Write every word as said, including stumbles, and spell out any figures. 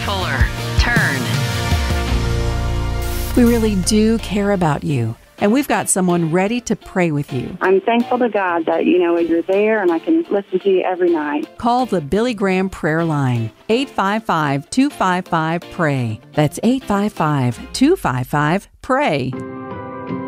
Fuller. Turn. We really do care about you, and we've got someone ready to pray with you. I'm thankful to God that, you know, you're there and I can listen to you every night. Call the Billy Graham Prayer Line, eight five five, two five five, P R A Y. That's eight five five, two five five, P R A Y.